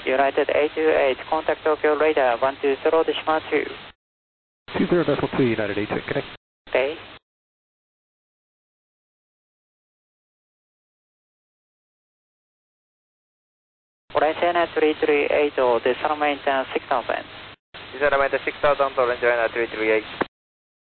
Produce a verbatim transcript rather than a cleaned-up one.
United eight two eight, contact Tokyo radar one two zero decimal two. two zero decimal two, United eight two eight, connect. Okay. Orange China three three eight, descent maintenance six thousand. Descent maintenance six thousand, Orange China three three eight.